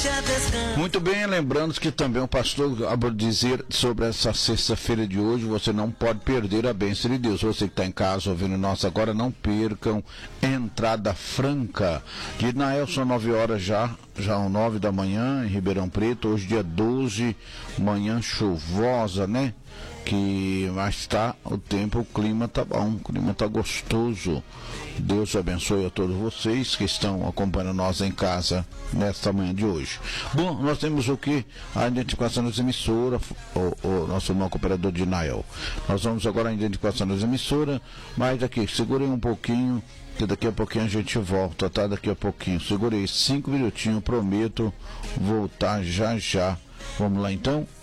Muito bem, lembrando que também o pastor acabou de dizer sobre essa sexta-feira de hoje, você não pode perder a bênção de Deus. Você que está em casa ouvindo nós agora, não percam entrada franca. De Nael são 9 horas já 9 da manhã em Ribeirão Preto, hoje dia 12, manhã chuvosa, né? Mas tá o tempo, o clima tá bom, o clima tá gostoso. Deus abençoe a todos vocês que estão acompanhando nós em casa nesta manhã de hoje. Bom, nós temos o que? A identificação das emissoras, o nosso irmão cooperador de Nael. Nós vamos agora à identificação das emissoras, mas daqui, segurem um pouquinho, que daqui a pouquinho a gente volta, tá? Daqui a pouquinho, segurei 5 minutinhos, prometo voltar já já. Vamos lá então?